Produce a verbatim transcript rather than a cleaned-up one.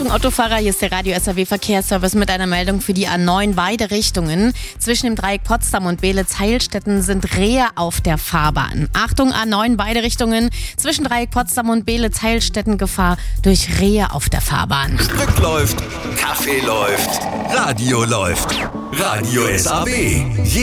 Achtung Autofahrer, hier ist der Radio S R W Verkehrsservice mit einer Meldung für die A neun beide Richtungen. Zwischen dem Dreieck Potsdam und Beelitz-Heilstätten sind Rehe auf der Fahrbahn. Achtung A neun beide Richtungen. Zwischen Dreieck Potsdam und Beelitz-Heilstätten Gefahr durch Rehe auf der Fahrbahn. Glück läuft, Kaffee läuft, Radio läuft. Radio S R W.